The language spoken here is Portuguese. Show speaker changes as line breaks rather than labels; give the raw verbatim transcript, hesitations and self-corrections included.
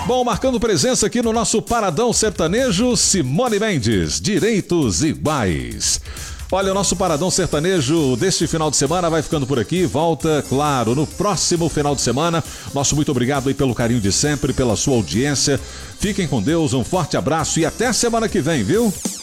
Bom, marcando presença aqui no nosso Paradão Sertanejo, Simone Mendes, Direitos Iguais. Olha, o nosso Paradão Sertanejo deste final de semana vai ficando por aqui. Volta, claro, no próximo final de semana. Nosso muito obrigado aí pelo carinho de sempre, pela sua audiência. Fiquem com Deus, um forte abraço e até semana que vem, viu?